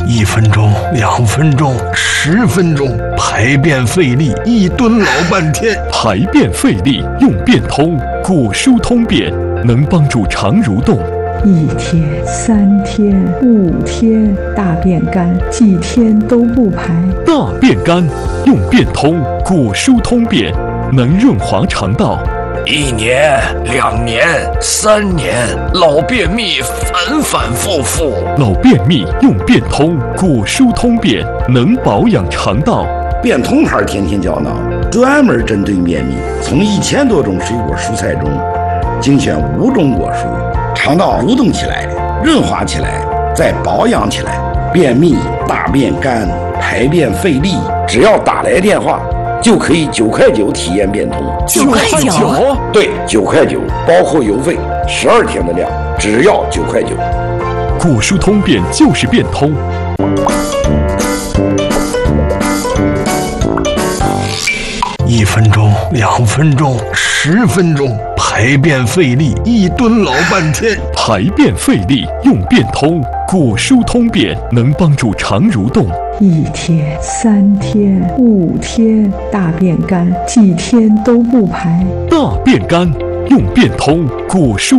1分钟、2分钟、10分钟，排便费力，一蹲老半天。 排便费力用便通，果蔬通便能帮助肠蠕动。 1天、3天、5天，大便干，几天都不排。 大便干用便通，果蔬通便能润滑肠道。 1年、2年、3年，老便秘反反复复。 老便秘用便通，果蔬通便能保养肠道。 便通牌天天胶囊专门针对便秘，从1000多种水果蔬菜中精选5种果蔬，肠道蠕动起来，润滑起来，再保养起来。便秘、大便干、排便费力，只要打来电话就可以9块9体验便通。 9块9？ 对，9块9，包括邮费，12天的量，只要9块9。 果蔬通便就是便通。 1分钟、2分钟、10分钟，排便费力，一蹲老半天。 排便费力用便通，果蔬通便能帮助肠蠕动。 1天、3天、5天，大便干，几天都不排。 大便干用便通，果蔬